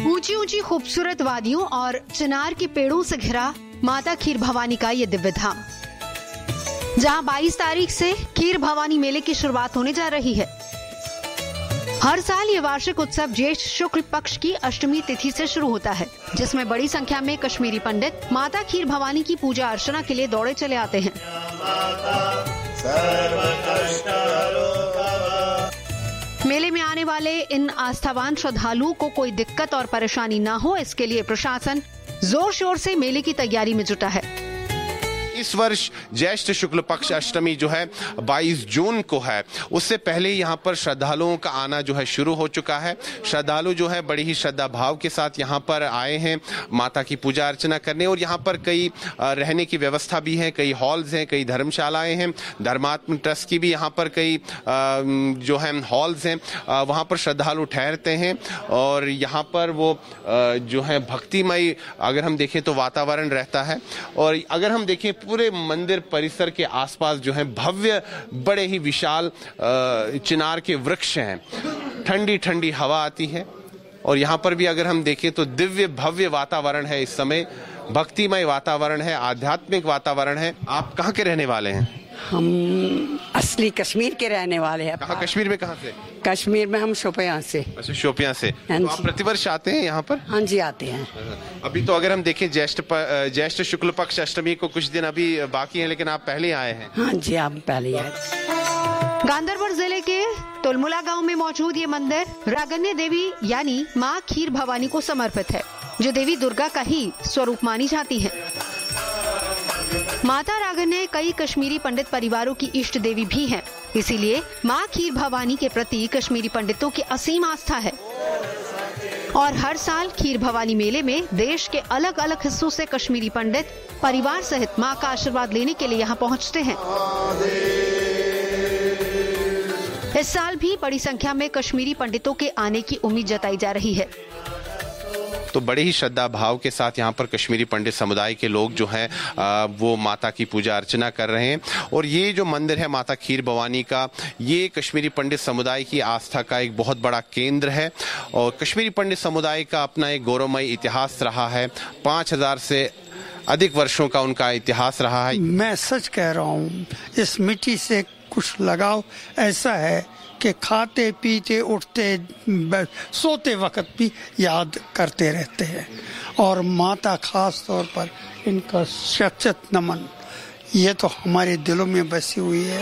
ऊंची ऊंची खूबसूरत वादियों और चिनार के पेड़ों से घिरा माता खीर भवानी का ये दिव्य धाम, जहां 22 तारीख से खीर भवानी मेले की शुरुआत होने जा रही है। हर साल ये वार्षिक उत्सव ज्येष्ठ शुक्ल पक्ष की अष्टमी तिथि से शुरू होता है, जिसमें बड़ी संख्या में कश्मीरी पंडित माता खीर भवानी की पूजा अर्चना के लिए दौड़े चले आते हैं। मेले में आने वाले इन आस्थावान श्रद्धालुओं को कोई दिक्कत और परेशानी न हो, इसके लिए प्रशासन जोर शोर से मेले की तैयारी में जुटा है। इस वर्ष ज्येष्ठ शुक्ल पक्ष अष्टमी जो है 22 जून को है। उससे पहले यहाँ पर श्रद्धालुओं का आना जो है शुरू हो चुका है। श्रद्धालु जो है बड़ी ही श्रद्धा भाव के साथ यहाँ पर आए हैं माता की पूजा अर्चना करने, और यहाँ पर कई रहने की व्यवस्था भी है, कई हॉल्स हैं, कई धर्मशालाएं हैं। धर्मात्म ट्रस्ट की भी यहाँ पर कई जो है हॉल्स हैं, वहाँ पर श्रद्धालु ठहरते हैं और यहाँ पर वो जो है भक्तिमय अगर हम देखें तो वातावरण रहता है। और अगर हम देखें पूरे मंदिर परिसर के आसपास जो है भव्य बड़े ही विशाल चिनार के वृक्ष हैं, ठंडी ठंडी हवा आती है। और यहाँ पर भी अगर हम देखें तो दिव्य भव्य वातावरण है, इस समय भक्तिमय वातावरण है, आध्यात्मिक वातावरण है। आप कहाँ के रहने वाले हैं? हम असली कश्मीर के रहने वाले हैं। कहाँ कश्मीर में? कहाँ से? कश्मीर में हम शोपियां से। अच्छा, शोपियां से। तो आप प्रतिवर्ष आते हैं यहाँ पर? हाँ जी, आते हैं। अभी तो अगर हम देखें ज्येष्ठ शुक्ल पक्ष अष्टमी को कुछ दिन अभी बाकी है, लेकिन आप पहले आए हैं। हाँ जी, आप पहले आए। गांदरबल जिले के तुलमुला गांव में मौजूद ये मंदिर रागन्य देवी यानी माँ खीर भवानी को समर्पित है, जो देवी दुर्गा का ही स्वरूप मानी जाती है। माता रागन्य कई कश्मीरी पंडित परिवारों की इष्ट देवी भी हैं, इसीलिए माँ खीर भवानी के प्रति कश्मीरी पंडितों की असीम आस्था है। और हर साल खीर भवानी मेले में देश के अलग अलग हिस्सों से कश्मीरी पंडित परिवार सहित माँ का आशीर्वाद लेने के लिए यहाँ पहुँचते हैं। इस साल भी बड़ी संख्या में कश्मीरी पंडितों के आने की उम्मीद जताई जा रही है। तो बड़े ही श्रद्धा भाव के साथ यहाँ पर कश्मीरी पंडित समुदाय के लोग जो हैं वो माता की पूजा अर्चना कर रहे हैं। और ये जो मंदिर है माता खीर भवानी का, ये कश्मीरी पंडित समुदाय की आस्था का एक बहुत बड़ा केंद्र है। और कश्मीरी पंडित समुदाय का अपना एक गौरवमय इतिहास रहा है, 5000 से अधिक वर्षों का उनका इतिहास रहा है। मैं सच कह रहा हूँ, इस मिट्टी से कुछ लगाव ऐसा है कि खाते पीते उठते सोते वक्त भी याद करते रहते हैं। और माता खास तौर पर इनका शत नमन, ये तो हमारे दिलों में बसी हुई है।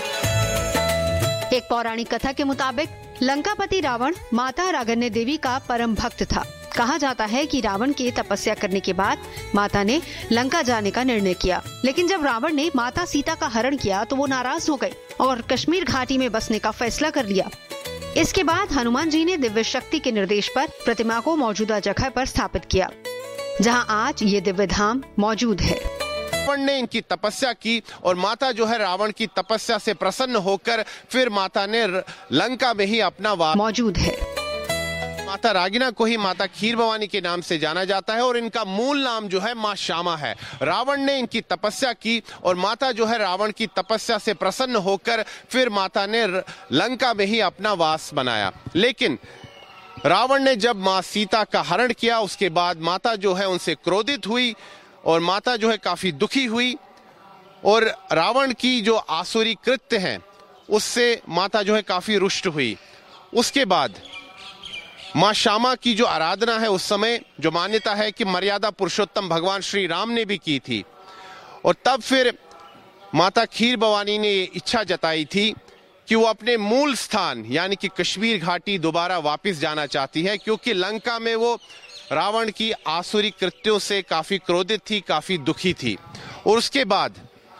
एक पौराणिक कथा के मुताबिक लंकापति रावण माता रागन्य देवी का परम भक्त था। कहा जाता है कि रावण के तपस्या करने के बाद माता ने लंका जाने का निर्णय किया, लेकिन जब रावण ने माता सीता का हरण किया तो वो नाराज हो गए और कश्मीर घाटी में बसने का फैसला कर लिया। इसके बाद हनुमान जी ने दिव्य शक्ति के निर्देश पर प्रतिमा को मौजूदा जगह पर स्थापित किया, जहां आज ये दिव्य धाम मौजूद है। रावण ने इनकी तपस्या की और माता जो है रावण की तपस्या से प्रसन्न होकर फिर माता ने लंका में ही अपना वास मौजूद है। माता रागिना को ही माता खीर भवानी के नाम से जाना जाता है और इनका मूल नाम जो है माँ श्यामा है। रावण ने इनकी तपस्या की और माता जो है रावण की तपस्या से प्रसन्न होकर फिर माता ने लंका में ही अपना वास बनाया। लेकिन रावण ने जब माँ सीता का हरण किया, उसके बाद माता जो है उनसे क्रोधित हुई और माता जो है काफी दुखी हुई और रावण की जो आसुरी कृत्य हैं उससे माता जो है काफी रुष्ट हुई। उसके बाद माँ श्यामा की जो आराधना है उस समय जो मान्यता है कि मर्यादा पुरुषोत्तम भगवान श्री राम ने भी की थी। और तब फिर माता खीर भवानी ने ये इच्छा जताई थी कि वो अपने मूल स्थान यानी कि कश्मीर घाटी दोबारा वापस जाना चाहती है, क्योंकि लंका में वो रावण की आसुरी कृत्यों से काफी क्रोधित थी, काफी दुखी थी। और उसके बाद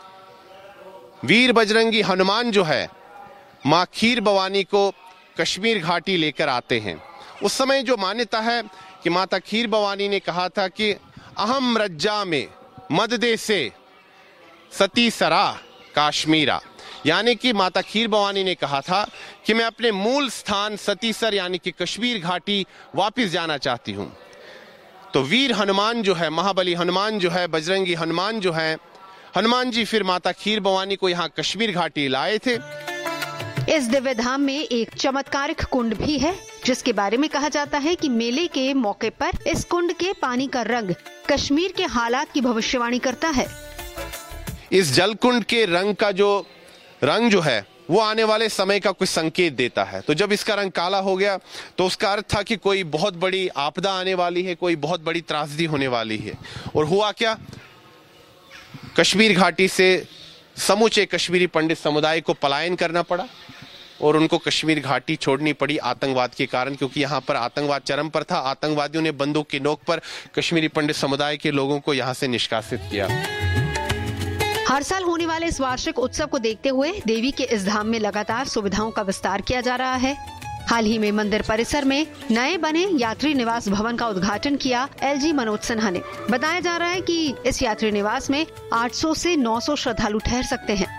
वीर बजरंगी हनुमान जो है माँ खीर भवानी को कश्मीर घाटी लेकर आते हैं। उस समय जो मान्यता है कि माता खीर भवानी ने कहा था कि अहम रज्जा में मददे से सती सरा काश्मीरा, यानी कि माता खीर भवानी ने कहा था कि मैं अपने मूल स्थान सतीसर यानी कि कश्मीर घाटी वापस जाना चाहती हूं। तो वीर हनुमान जो है, महाबली हनुमान जो है, बजरंगी हनुमान जो है, हनुमान जी फिर माता खीर भवानी को यहाँ कश्मीर घाटी लाए थे। इस दिव्य धाम में एक चमत्कारिक कुंड भी है, जिसके बारे में कहा जाता है कि मेले के मौके पर इस कुंड के पानी का रंग कश्मीर के हालात की भविष्यवाणी करता है। इस जलकुंड के रंग जो है वो आने वाले समय का कुछ संकेत देता है। तो जब इसका रंग काला हो गया तो उसका अर्थ था कि कोई बहुत बड़ी आपदा आने वाली है, कोई बहुत बड़ी त्रासदी होने वाली है। और हुआ क्या, कश्मीर घाटी से समूचे कश्मीरी पंडित समुदाय को पलायन करना पड़ा और उनको कश्मीर घाटी छोड़नी पड़ी आतंकवाद के कारण, क्योंकि यहाँ पर आतंकवाद चरम पर था। आतंकवादियों ने बंदूक की नोक पर कश्मीरी पंडित समुदाय के लोगों को यहाँ से निष्कासित किया। हर साल होने वाले इस वार्षिक उत्सव को देखते हुए देवी के इस धाम में लगातार सुविधाओं का विस्तार किया जा रहा है। हाल ही में मंदिर परिसर में नए बने यात्री निवास भवन का उद्घाटन किया LG मनोज सिन्हा ने। बताया जा रहा है कि इस यात्री निवास में 800 से 900 श्रद्धालु ठहर सकते हैं।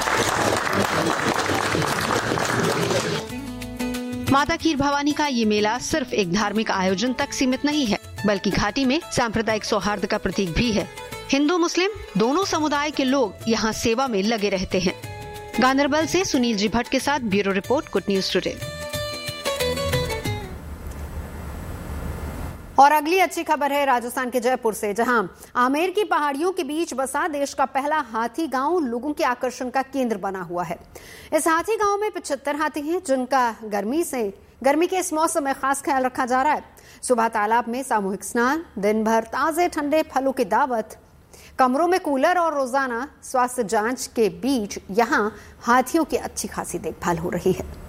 माता खीर भवानी का ये मेला सिर्फ एक धार्मिक आयोजन तक सीमित नहीं है, बल्कि घाटी में सांप्रदायिक सौहार्द का प्रतीक भी है। हिंदू मुस्लिम दोनों समुदाय के लोग यहाँ सेवा में लगे रहते हैं। गांधरबल से सुनील जी भट्ट के साथ bureau report, good news today. और अगली अच्छी खबर है राजस्थान के जयपुर से, जहां आमेर की पहाड़ियों के बीच बसा देश का पहला हाथी गांव लोगों के आकर्षण का केंद्र बना हुआ है। इस हाथी गांव में 75 हाथी हैं, जिनका गर्मी के इस मौसम में खास ख्याल रखा जा रहा है। सुबह तालाब में सामूहिक स्नान, दिन भर ताजे ठंडे फलों की दावत, कमरों में कूलर और रोजाना स्वास्थ्य जांच के बीच यहां हाथियों की अच्छी खासी देखभाल हो रही है।